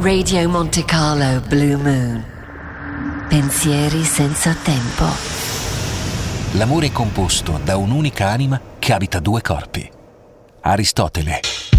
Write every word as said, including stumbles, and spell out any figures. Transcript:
Radio Monte Carlo Blue Moon. Pensieri senza tempo. L'amore è composto da un'unica anima che abita due corpi. Aristotele.